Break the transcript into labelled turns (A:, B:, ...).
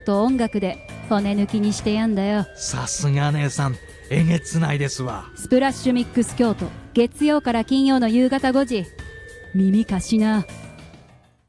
A: と音楽で骨抜きにしてやんだよ。
B: さすが姉さん、えげつないですわ。
A: スプラッシュミックス京都、月曜から金曜の夕方5時。耳かしな。